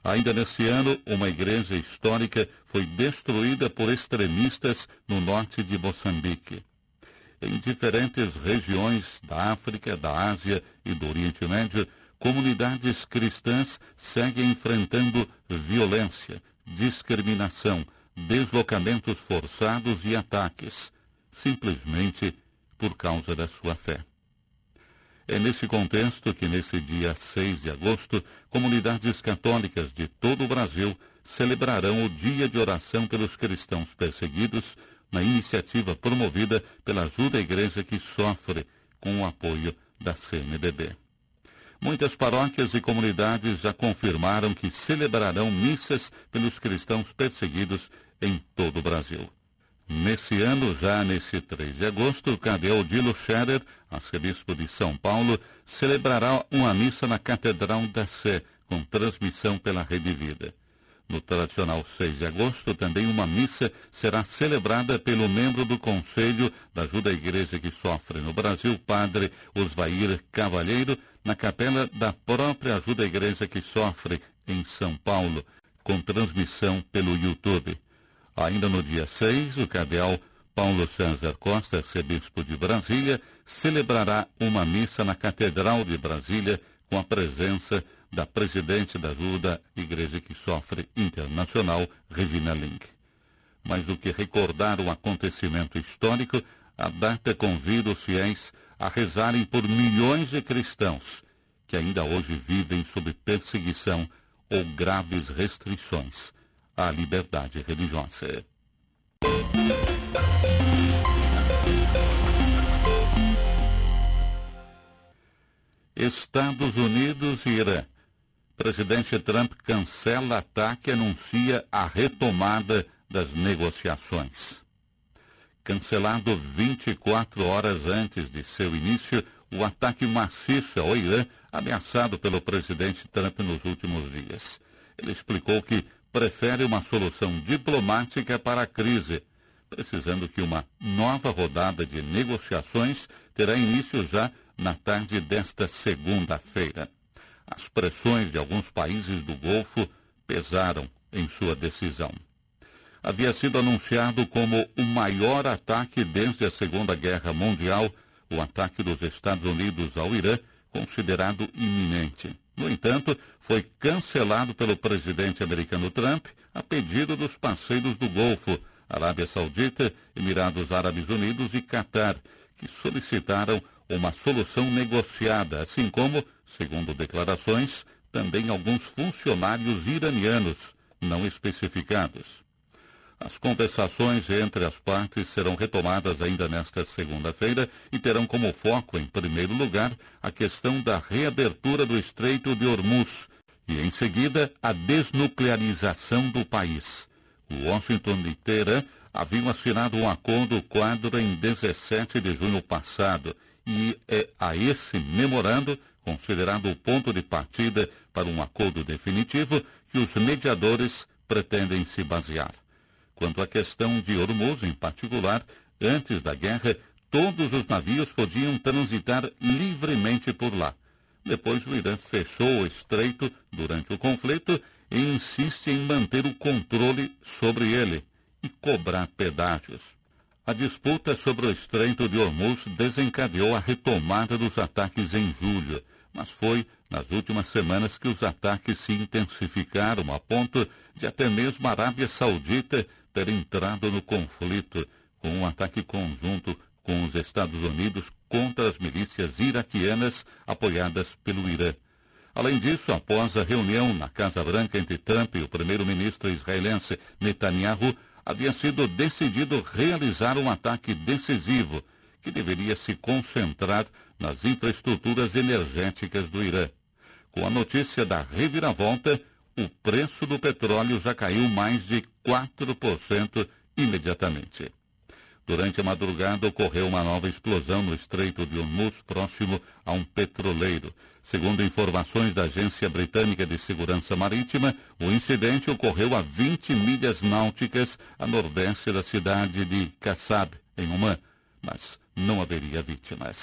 Ainda nesse ano, uma igreja histórica foi destruída por extremistas no norte de Moçambique. Em diferentes regiões da África, da Ásia e do Oriente Médio, comunidades cristãs seguem enfrentando violência, discriminação, deslocamentos forçados e ataques, simplesmente por causa da sua fé. É nesse contexto que, nesse dia 6 de agosto, comunidades católicas de todo o Brasil celebrarão o Dia de Oração pelos Cristãos Perseguidos, na iniciativa promovida pela Ajuda à Igreja que Sofre, com o apoio da CNBB. Muitas paróquias e comunidades já confirmaram que celebrarão missas pelos cristãos perseguidos em todo o Brasil. Nesse ano, já nesse 3 de agosto, o cardeal Odilo Scherer, arcebispo de São Paulo, celebrará uma missa na Catedral da Sé, com transmissão pela Rede Vida. No tradicional 6 de agosto, também uma missa será celebrada pelo membro do Conselho da Ajuda à Igreja que Sofre no Brasil, padre Osvair Cavalheiro, na capela da própria Ajuda à Igreja que Sofre, em São Paulo, com transmissão pelo YouTube. Ainda no dia 6, o cardeal Paulo César Costa, arcebispo de Brasília, celebrará uma missa na Catedral de Brasília com a presença da presidente da Ajuda Igreja que Sofre Internacional, Regina Link. Mais do que recordar o acontecimento histórico, a data convida os fiéis a rezarem por milhões de cristãos que ainda hoje vivem sob perseguição ou graves restrições à liberdade religiosa. Estados Unidos e Irã. Presidente Trump cancela ataque e anuncia a retomada das negociações. Cancelado 24 horas antes de seu início, o ataque maciço ao Irã, ameaçado pelo presidente Trump nos últimos dias. Ele explicou que prefere uma solução diplomática para a crise, precisando que uma nova rodada de negociações terá início já na tarde desta segunda-feira. As pressões de alguns países do Golfo pesaram em sua decisão. Havia sido anunciado como o maior ataque desde a Segunda Guerra Mundial, o ataque dos Estados Unidos ao Irã, considerado iminente. No entanto, foi cancelado pelo presidente americano Trump a pedido dos parceiros do Golfo, Arábia Saudita, Emirados Árabes Unidos e Catar, que solicitaram uma solução negociada, assim como, segundo declarações, também alguns funcionários iranianos não especificados. As conversações entre as partes serão retomadas ainda nesta segunda-feira e terão como foco, em primeiro lugar, a questão da reabertura do Estreito de Hormuz e, em seguida, a desnuclearização do país. Washington e Teherã haviam assinado um acordo quadro em 17 de junho passado e é a esse memorando, considerado o ponto de partida para um acordo definitivo, que os mediadores pretendem se basear. Quanto à questão de Hormuz, em particular, antes da guerra, todos os navios podiam transitar livremente por lá. Depois, o Irã fechou o estreito durante o conflito e insiste em manter o controle sobre ele e cobrar pedágios. A disputa sobre o Estreito de Hormuz desencadeou a retomada dos ataques em julho, mas foi nas últimas semanas que os ataques se intensificaram a ponto de até mesmo a Arábia Saudita ter entrado no conflito com um ataque conjunto com os Estados Unidos contra as milícias iraquianas apoiadas pelo Irã. Além disso, após a reunião na Casa Branca entre Trump e o primeiro-ministro israelense Netanyahu, havia sido decidido realizar um ataque decisivo que deveria se concentrar nas infraestruturas energéticas do Irã. Com a notícia da reviravolta, o preço do petróleo já caiu mais de 4% imediatamente. Durante a madrugada, ocorreu uma nova explosão no Estreito de Hormuz, próximo a um petroleiro. Segundo informações da Agência Britânica de Segurança Marítima, o incidente ocorreu a 20 milhas náuticas a nordeste da cidade de Qassab, em Omã, mas não haveria vítimas.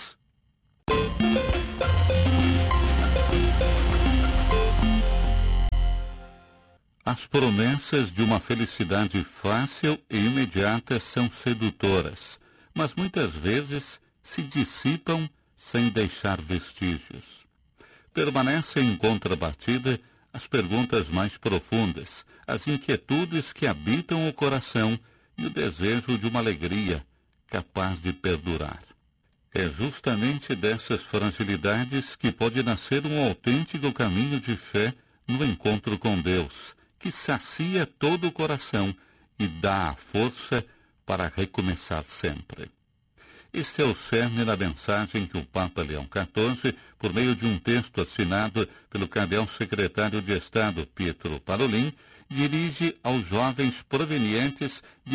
As promessas de uma felicidade fácil e imediata são sedutoras, mas muitas vezes se dissipam sem deixar vestígios. Permanecem em contrapartida as perguntas mais profundas, as inquietudes que habitam o coração e o desejo de uma alegria capaz de perdurar. É justamente dessas fragilidades que pode nascer um autêntico caminho de fé no encontro com Deus, que sacia todo o coração e dá a força para recomeçar sempre. Este é o cerne da mensagem que o Papa Leão XIV, por meio de um texto assinado pelo cardeal secretário de Estado Pietro Parolin, dirige aos jovens provenientes de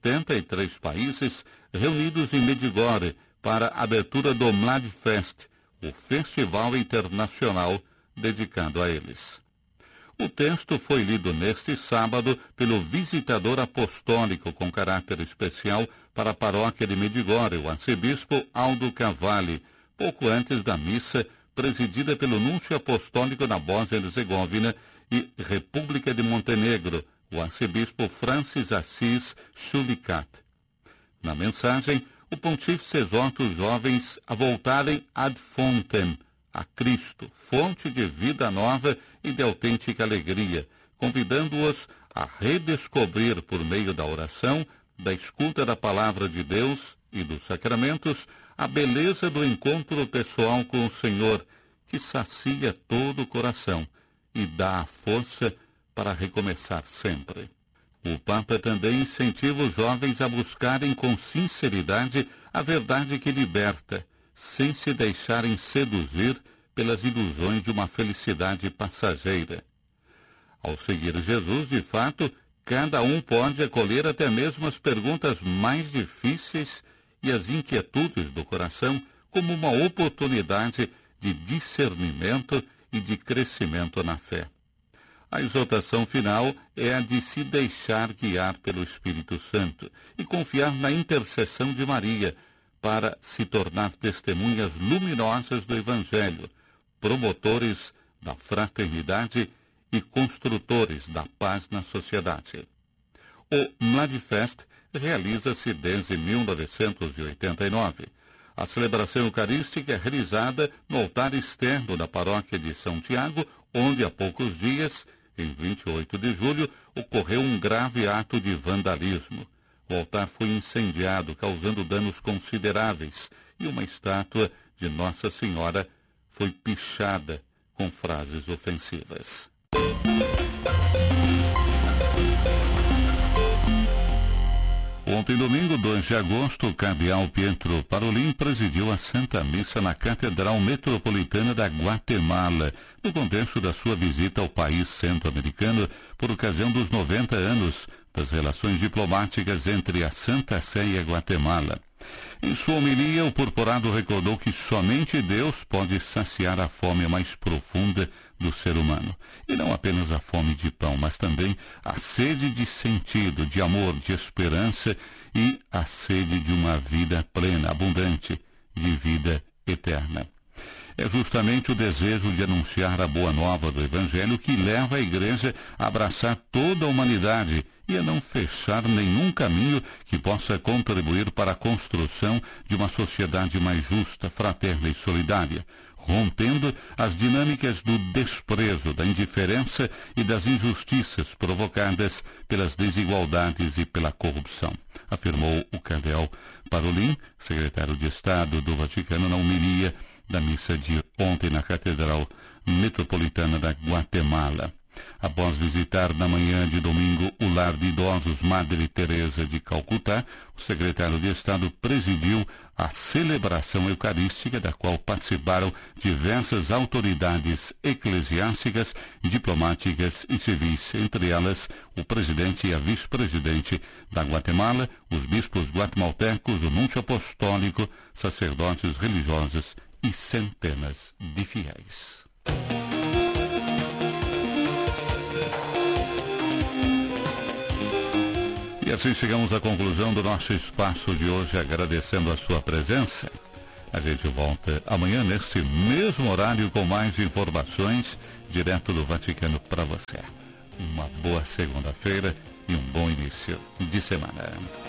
73 países reunidos em Medjugorje para a abertura do Mladfest, o festival internacional dedicado a eles. O texto foi lido neste sábado pelo visitador apostólico com caráter especial para a paróquia de Medjugorje, o arcebispo Aldo Cavalli, pouco antes da missa presidida pelo núncio apostólico da Bósnia-Herzegovina e República de Montenegro, o arcebispo Francis Assis Sulicat. Na mensagem, o pontífice exorta os jovens a voltarem ad fontem, a Cristo, fonte de vida nova e de autêntica alegria, convidando-os a redescobrir por meio da oração, da escuta da palavra de Deus e dos sacramentos, a beleza do encontro pessoal com o Senhor, que sacia todo o coração e dá a força para recomeçar sempre. O Papa também incentiva os jovens a buscarem com sinceridade a verdade que liberta, sem se deixarem seduzir pelas ilusões de uma felicidade passageira. Ao seguir Jesus, de fato, cada um pode acolher até mesmo as perguntas mais difíceis e as inquietudes do coração como uma oportunidade de discernimento e de crescimento na fé. A exortação final é a de se deixar guiar pelo Espírito Santo e confiar na intercessão de Maria para se tornar testemunhas luminosas do Evangelho, promotores da fraternidade e construtores da paz na sociedade. O Mladfest realiza-se desde 1989. A celebração eucarística é realizada no altar externo da paróquia de São Tiago, onde há poucos dias, em 28 de julho, ocorreu um grave ato de vandalismo. O altar foi incendiado, causando danos consideráveis, e uma estátua de Nossa Senhora foi pichada com frases ofensivas. Ontem, domingo, 2 de agosto, o cardeal Pietro Parolin presidiu a Santa Missa na Catedral Metropolitana da Guatemala, no contexto da sua visita ao país centro-americano por ocasião dos 90 anos das relações diplomáticas entre a Santa Sé e a Guatemala. Em sua homilia, o purpurado recordou que somente Deus pode saciar a fome mais profunda do ser humano. E não apenas a fome de pão, mas também a sede de sentido, de amor, de esperança e a sede de uma vida plena, abundante, de vida eterna. É justamente o desejo de anunciar a boa nova do Evangelho que leva a Igreja a abraçar toda a humanidade e a não fechar nenhum caminho que possa contribuir para a construção de uma sociedade mais justa, fraterna e solidária, rompendo as dinâmicas do desprezo, da indiferença e das injustiças provocadas pelas desigualdades e pela corrupção, afirmou o cardeal Parolin, secretário de Estado do Vaticano, na homilia da missa de ontem na Catedral Metropolitana da Guatemala. Após visitar na manhã de domingo o lar de idosos Madre Teresa de Calcutá, o secretário de Estado presidiu a celebração eucarística, da qual participaram diversas autoridades eclesiásticas, diplomáticas e civis, entre elas o presidente e a vice-presidente da Guatemala, os bispos guatemaltecos, o núncio apostólico, sacerdotes religiosos e centenas de fiéis. E assim chegamos à conclusão do nosso espaço de hoje, agradecendo a sua presença. A gente volta amanhã neste mesmo horário com mais informações direto do Vaticano para você. uma boa segunda-feira e um bom início de semana.